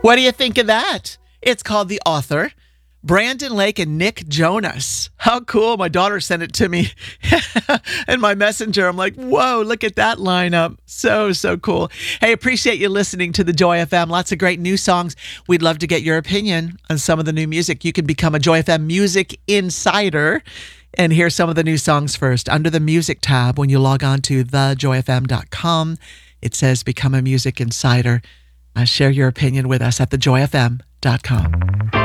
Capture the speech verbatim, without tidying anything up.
What do you think of that? It's called The Author. Brandon Lake and Nick Jonas. How cool. My daughter sent it to me in my messenger. I'm like, whoa, look at that lineup. So, so cool. Hey, appreciate you listening to the Joy F M. Lots of great new songs. We'd love to get your opinion on some of the new music. You can become a Joy F M Music Insider and hear some of the new songs first. Under the Music tab, when you log on to the joy f m dot com, it says Become a Music Insider. Uh, share your opinion with us at the joy f m dot com.